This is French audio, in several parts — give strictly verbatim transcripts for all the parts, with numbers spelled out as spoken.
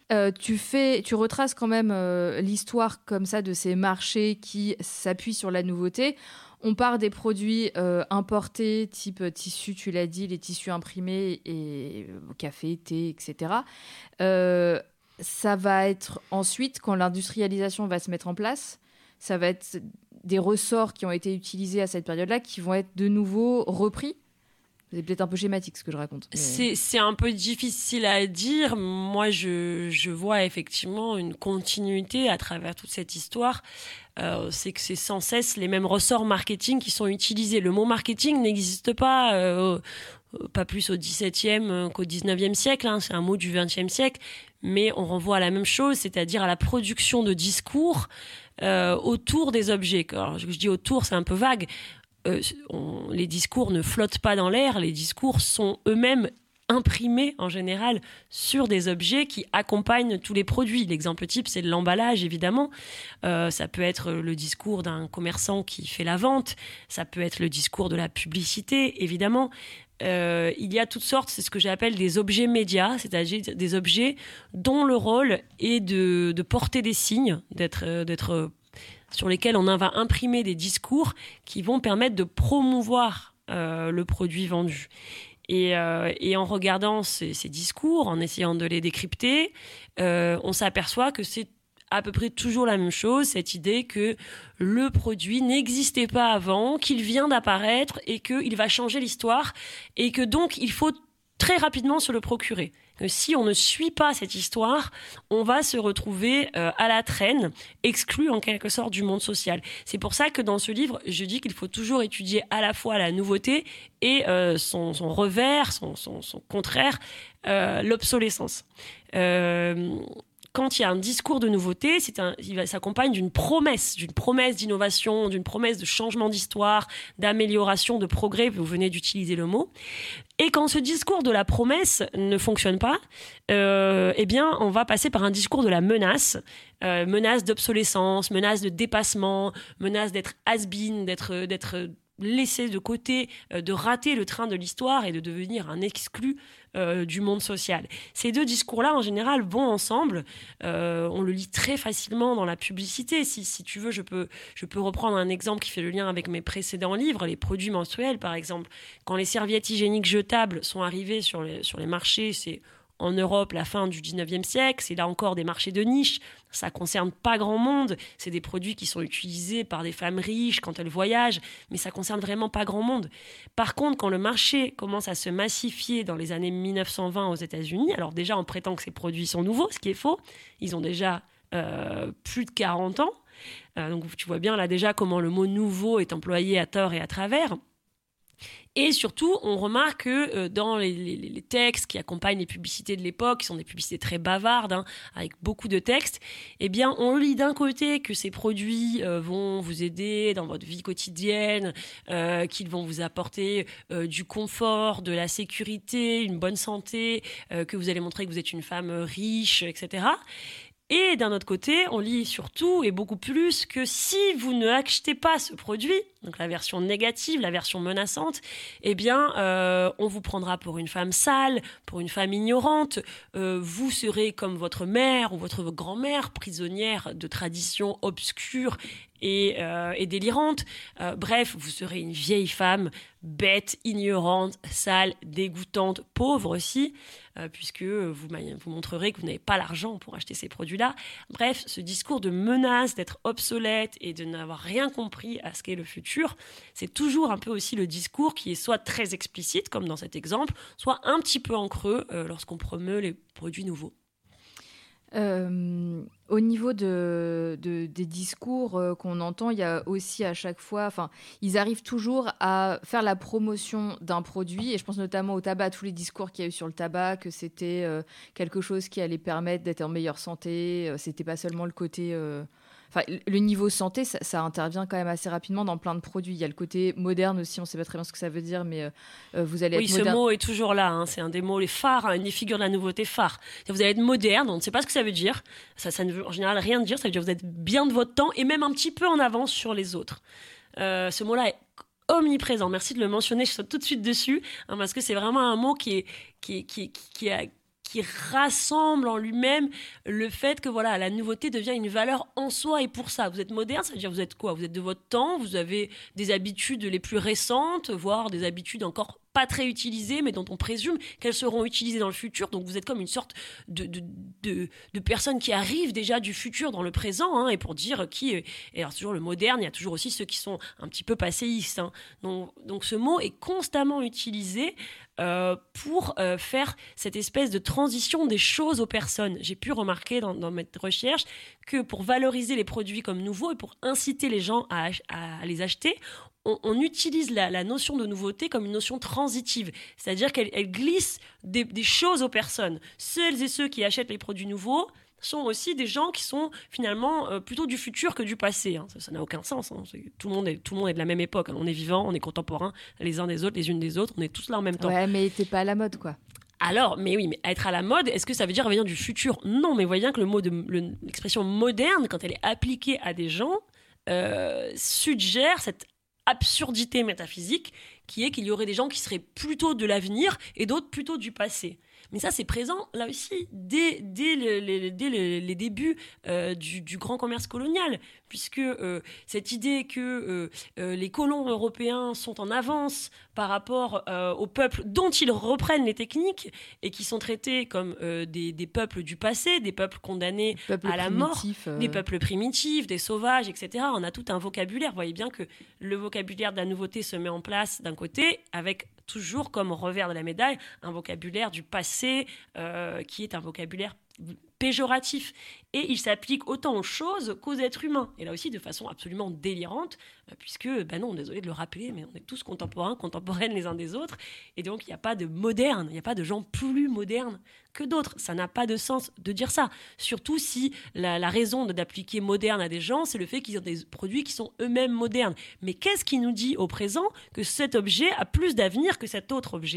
Euh, tu fais, tu retraces quand même euh, l'histoire comme ça de ces marchés qui s'appuient sur la nouveauté. On part des produits euh, importés, type tissu, tu l'as dit, les tissus imprimés et euh, café, thé, et cetera. Euh, ça va être ensuite, quand l'industrialisation va se mettre en place, ça va être des ressorts qui ont été utilisés à cette période-là qui vont être de nouveau repris. C'est peut-être un peu schématique ce que je raconte. Mais... C'est, c'est un peu difficile à dire. Moi, je, je vois effectivement une continuité à travers toute cette histoire. Euh, c'est que c'est sans cesse les mêmes ressorts marketing qui sont utilisés. Le mot marketing n'existe pas, euh, pas plus au dix-septième qu'au dix-neuvième siècle. Hein. C'est un mot du vingtième siècle. Mais on renvoie à la même chose, c'est-à-dire à la production de discours euh, autour des objets. Alors, je dis autour, c'est un peu vague. Euh, on, les discours ne flottent pas dans l'air, les discours sont eux-mêmes imprimés en général sur des objets qui accompagnent tous les produits. L'exemple type, c'est de l'emballage, évidemment. Euh, ça peut être le discours d'un commerçant qui fait la vente, ça peut être le discours de la publicité, évidemment. Euh, il y a toutes sortes, c'est ce que j'appelle des objets médias, c'est-à-dire des objets dont le rôle est de, de porter des signes, d'être, d'être sur lesquels on va imprimer des discours qui vont permettre de promouvoir euh, le produit vendu. Et, euh, et en regardant ces, ces discours, en essayant de les décrypter, euh, on s'aperçoit que c'est à peu près toujours la même chose, cette idée que le produit n'existait pas avant, qu'il vient d'apparaître et qu'il va changer l'histoire et que donc il faut très rapidement se le procurer. Que si on ne suit pas cette histoire, on va se retrouver euh, à la traîne, exclu en quelque sorte du monde social. C'est pour ça que dans ce livre, je dis qu'il faut toujours étudier à la fois la nouveauté et euh, son, son revers, son, son, son contraire, euh, l'obsolescence. Euh, Quand il y a un discours de nouveauté, c'est un, il s'accompagne d'une promesse, d'une promesse d'innovation, d'une promesse de changement d'histoire, d'amélioration, de progrès, vous venez d'utiliser le mot. Et quand ce discours de la promesse ne fonctionne pas, euh, eh bien, on va passer par un discours de la menace, euh, menace d'obsolescence, menace de dépassement, menace d'être has-been, d'être, d'être laissé de côté, euh, de rater le train de l'histoire et de devenir un exclu euh, du monde social. Ces deux discours-là, en général, vont ensemble. Euh, on le lit très facilement dans la publicité. Si, si tu veux, je peux, je peux reprendre un exemple qui fait le lien avec mes précédents livres, les produits menstruels, par exemple. Quand les serviettes hygiéniques jetables sont arrivées sur les, sur les marchés, c'est en Europe, la fin du dix-neuvième siècle, c'est là encore des marchés de niche. Ça concerne pas grand monde. C'est des produits qui sont utilisés par des femmes riches quand elles voyagent, mais ça concerne vraiment pas grand monde. Par contre, quand le marché commence à se massifier dans les années mille neuf cent vingt aux États-Unis, alors déjà on prétend que ces produits sont nouveaux, ce qui est faux. Ils ont déjà euh, plus de quarante ans. Euh, donc tu vois bien là déjà comment le mot nouveau est employé à tort et à travers. Et surtout, on remarque que euh, dans les, les, les textes qui accompagnent les publicités de l'époque, qui sont des publicités très bavardes, hein, avec beaucoup de textes, eh bien, on lit d'un côté que ces produits euh, vont vous aider dans votre vie quotidienne, euh, qu'ils vont vous apporter euh, du confort, de la sécurité, une bonne santé, euh, que vous allez montrer que vous êtes une femme riche, et cetera. Et d'un autre côté, on lit surtout et beaucoup plus que si vous ne achetez pas ce produit, donc la version négative, la version menaçante, eh bien, euh, on vous prendra pour une femme sale, pour une femme ignorante. Euh, vous serez comme votre mère ou votre grand-mère, prisonnière de traditions obscures et, euh, et délirantes. Euh, bref, vous serez une vieille femme, bête, ignorante, sale, dégoûtante, pauvre aussi, euh, puisque vous, vous montrerez que vous n'avez pas l'argent pour acheter ces produits-là. Bref, ce discours de menace, d'être obsolète et de n'avoir rien compris à ce qu'est le futur, c'est toujours un peu aussi le discours qui est soit très explicite, comme dans cet exemple, soit un petit peu en creux euh, lorsqu'on promeut les produits nouveaux. Euh, au niveau de, de, des discours euh, qu'on entend, il y a aussi à chaque fois, enfin, ils arrivent toujours à faire la promotion d'un produit, et je pense notamment au tabac, tous les discours qu'il y a eu sur le tabac, que c'était euh, quelque chose qui allait permettre d'être en meilleure santé, euh, c'était pas seulement le côté... Euh, Enfin, le niveau santé, ça, ça intervient quand même assez rapidement dans plein de produits. Il y a le côté moderne aussi, on ne sait pas très bien ce que ça veut dire, mais euh, vous allez oui, être ce moderne. mot est toujours là, hein. C'est un des mots les phares, hein, une des figures de la nouveauté phare. Vous allez être moderne, on ne sait pas ce que ça veut dire. Ça, ça ne veut en général rien dire, ça veut dire que vous êtes bien de votre temps et même un petit peu en avance sur les autres. Euh, ce mot-là est omniprésent. Merci de le mentionner, je saute tout de suite dessus, hein, parce que c'est vraiment un mot qui est, qui est, qui est, qui est, qui rassemble en lui-même le fait que voilà, la nouveauté devient une valeur en soi. Et pour ça, vous êtes moderne, ça veut dire vous êtes quoi ? Vous êtes de votre temps, vous avez des habitudes les plus récentes, voire des habitudes encore pas très utilisées, mais dont on présume qu'elles seront utilisées dans le futur. Donc vous êtes comme une sorte de, de, de, de personne qui arrive déjà du futur dans le présent, hein, et pour dire qui est... Et alors toujours le moderne, il y a toujours aussi ceux qui sont un petit peu passéistes. Hein. Donc, donc ce mot est constamment utilisé euh, pour euh, faire cette espèce de transition des choses aux personnes. J'ai pu remarquer dans, dans mes recherches que pour valoriser les produits comme nouveaux et pour inciter les gens à, à les acheter, On, on utilise la, la notion de nouveauté comme une notion transitive, c'est-à-dire qu'elle elle glisse des, des choses aux personnes. Celles et ceux qui achètent les produits nouveaux sont aussi des gens qui sont finalement euh, plutôt du futur que du passé. Hein. Ça, ça n'a aucun sens. Hein. Tout le monde est, tout le monde est de la même époque. Hein. On est vivant, on est contemporains, les uns des autres, les unes des autres. On est tous là en même temps. Ouais, mais t'es pas à la mode, quoi. Alors, mais oui, mais être à la mode, est-ce que ça veut dire revenir du futur ? Non, mais voyez bien que le mot de, le, l'expression moderne, quand elle est appliquée à des gens, euh, suggère cette absurdité métaphysique qui est qu'il y aurait des gens qui seraient plutôt de l'avenir et d'autres plutôt du passé. Mais ça, c'est présent, là aussi, dès, dès, le, les, dès le, les débuts euh, du, du grand commerce colonial, puisque euh, cette idée que euh, euh, les colons européens sont en avance par rapport euh, aux peuples dont ils reprennent les techniques et qui sont traités comme euh, des, des peuples du passé, des peuples condamnés peuples à la mort, euh... des peuples primitifs, des sauvages, et cetera. On a tout un vocabulaire. Vous voyez bien que le vocabulaire de la nouveauté se met en place d'un côté, avec toujours comme revers de la médaille, un vocabulaire du passé euh, qui est un vocabulaire péjoratif. Et il s'applique autant aux choses qu'aux êtres humains. Et là aussi, de façon absolument délirante, euh, puisque, ben non, désolé de le rappeler, mais on est tous contemporains, contemporaines les uns des autres. Et donc, il n'y a pas de moderne, il n'y a pas de gens plus modernes que d'autres. Ça n'a pas de sens de dire ça. Surtout si la, la raison d'appliquer moderne à des gens, c'est le fait qu'ils ont des produits qui sont eux-mêmes modernes. Mais qu'est-ce qui nous dit au présent que cet objet a plus d'avenir que cet autre objet ?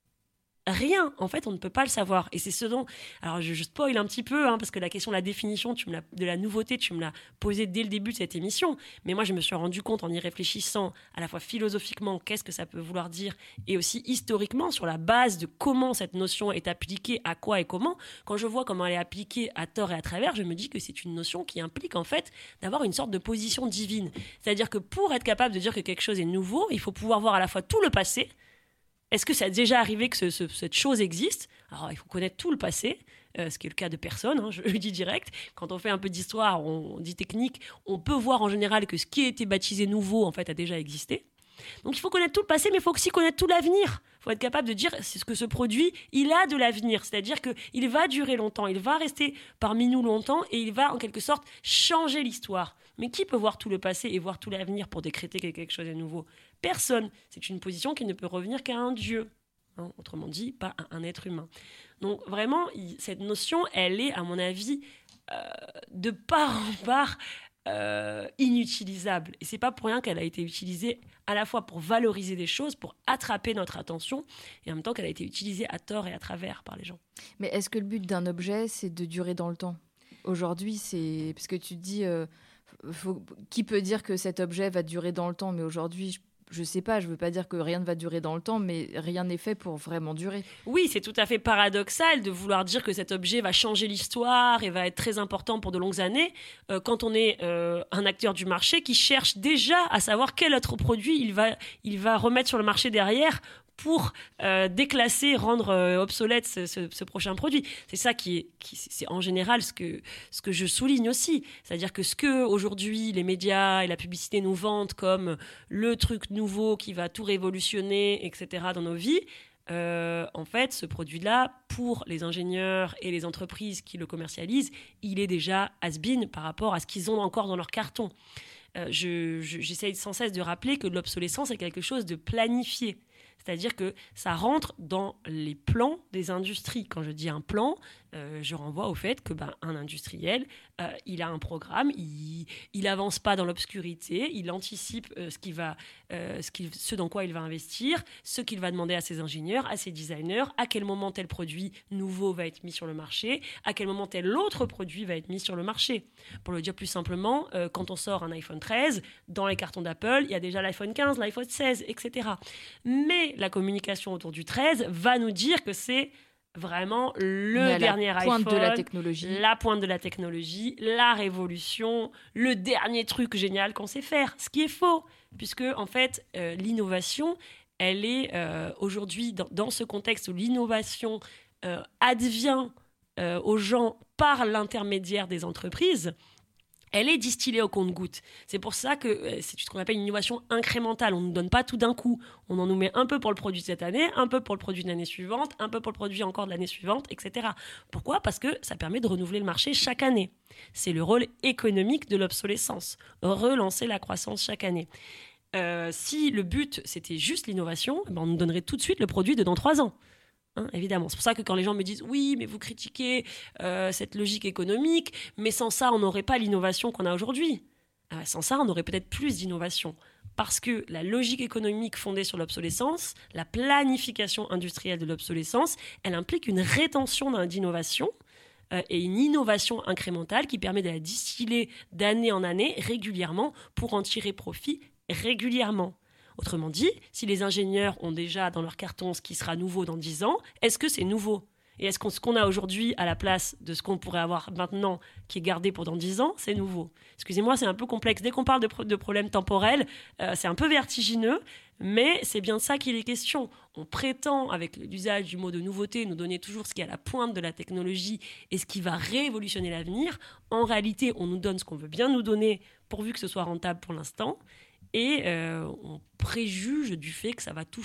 Rien, en fait, on ne peut pas le savoir. Et c'est ce dont... Alors, je, je spoil un petit peu, hein, parce que la question de la définition tu me l'as, de la nouveauté, tu me l'as posée dès le début de cette émission. Mais moi, je me suis rendu compte, en y réfléchissant, à la fois philosophiquement, qu'est-ce que ça peut vouloir dire, et aussi historiquement, sur la base de comment cette notion est appliquée, à quoi et comment. Quand je vois comment elle est appliquée à tort et à travers, je me dis que c'est une notion qui implique, en fait, d'avoir une sorte de position divine. C'est-à-dire que pour être capable de dire que quelque chose est nouveau, il faut pouvoir voir à la fois tout le passé. Est-ce que ça a déjà arrivé que ce, ce, cette chose existe ? Alors, il faut connaître tout le passé, euh, ce qui est le cas de personne, hein, je le dis direct. Quand on fait un peu d'histoire, on, on dit technique, on peut voir en général que ce qui a été baptisé nouveau, en fait, a déjà existé. Donc, il faut connaître tout le passé, mais il faut aussi connaître tout l'avenir. Il faut être capable de dire c'est ce que ce produit, il a de l'avenir. C'est-à-dire qu'il va durer longtemps, il va rester parmi nous longtemps et il va, en quelque sorte, changer l'histoire. Mais qui peut voir tout le passé et voir tout l'avenir pour décréter que quelque chose est nouveau ? Personne. C'est une position qui ne peut revenir qu'à un Dieu. Hein, autrement dit, pas à un être humain. Donc vraiment, cette notion, elle est, à mon avis, euh, de part en part euh, inutilisable. Et c'est pas pour rien qu'elle a été utilisée à la fois pour valoriser des choses, pour attraper notre attention, et en même temps qu'elle a été utilisée à tort et à travers par les gens. Mais est-ce que le but d'un objet, c'est de durer dans le temps ? Aujourd'hui, c'est... Parce que tu te dis... Euh... Faut... Qui peut dire que cet objet va durer dans le temps ? Mais aujourd'hui, je... Je sais pas, je veux pas dire que rien ne va durer dans le temps, mais rien n'est fait pour vraiment durer. Oui, c'est tout à fait paradoxal de vouloir dire que cet objet va changer l'histoire et va être très important pour de longues années, euh, quand on est euh, un acteur du marché qui cherche déjà à savoir quel autre produit il va, il va remettre sur le marché derrière pour euh, déclasser, rendre euh, obsolète ce, ce, ce prochain produit. C'est ça qui est, qui, c'est en général ce que, ce que je souligne aussi. C'est-à-dire que ce que aujourd'hui les médias et la publicité nous vendent comme le truc nouveau qui va tout révolutionner, et cetera dans nos vies, euh, en fait, ce produit-là, pour les ingénieurs et les entreprises qui le commercialisent, il est déjà has-been par rapport à ce qu'ils ont encore dans leur carton. Euh, je, je, j'essaye sans cesse de rappeler que l'obsolescence est quelque chose de planifié. C'est-à-dire que ça rentre dans les plans des industries. Quand je dis un plan, euh, je renvoie au fait que ben, un industriel, euh, il a un programme, il il avance pas dans l'obscurité, il anticipe euh, ce, qui va, euh, ce, qui, ce dans quoi il va investir, ce qu'il va demander à ses ingénieurs, à ses designers, à quel moment tel produit nouveau va être mis sur le marché, à quel moment tel autre produit va être mis sur le marché. Pour le dire plus simplement, euh, quand on sort un iPhone treize, dans les cartons d'Apple, il y a déjà l'iPhone quinze, l'iPhone seize, et cetera. Mais la communication autour du treize va nous dire que c'est vraiment le dernier la pointe iPhone, de la technologie. la pointe de la technologie, la révolution, le dernier truc génial qu'on sait faire. Ce qui est faux, puisque en fait, euh, l'innovation, elle est euh, aujourd'hui dans, dans ce contexte où l'innovation euh, advient euh, aux gens par l'intermédiaire des entreprises. Elle est distillée au compte-gouttes. C'est pour ça que euh, c'est ce qu'on appelle une innovation incrémentale. On ne nous donne pas tout d'un coup. On en nous met un peu pour le produit de cette année, un peu pour le produit de l'année suivante, un peu pour le produit encore de l'année suivante, et cetera. Pourquoi ? Parce que ça permet de renouveler le marché chaque année. C'est le rôle économique de l'obsolescence. Relancer la croissance chaque année. Euh, si le but, c'était juste l'innovation, ben on nous donnerait tout de suite le produit de dans trois ans. Hein, évidemment. C'est pour ça que quand les gens me disent « Oui, mais vous critiquez euh, cette logique économique, mais sans ça, on n'aurait pas l'innovation qu'on a aujourd'hui. Euh, » Sans ça, on aurait peut-être plus d'innovation. Parce que la logique économique fondée sur l'obsolescence, la planification industrielle de l'obsolescence, elle implique une rétention d'innovation euh, et une innovation incrémentale qui permet de la distiller d'année en année régulièrement pour en tirer profit régulièrement. Autrement dit, si les ingénieurs ont déjà dans leur carton ce qui sera nouveau dans dix ans, est-ce que c'est nouveau ? Et est-ce que ce qu'on a aujourd'hui à la place de ce qu'on pourrait avoir maintenant qui est gardé pour dans dix ans, c'est nouveau ? Excusez-moi, c'est un peu complexe. Dès qu'on parle de, pro- de problèmes temporels, euh, c'est un peu vertigineux, mais c'est bien de ça qu'il est question. On prétend, avec l'usage du mot de nouveauté, nous donner toujours ce qui est à la pointe de la technologie et ce qui va révolutionner l'avenir. En réalité, on nous donne ce qu'on veut bien nous donner pourvu que ce soit rentable pour l'instant. Et euh, on préjuge du fait que ça va tout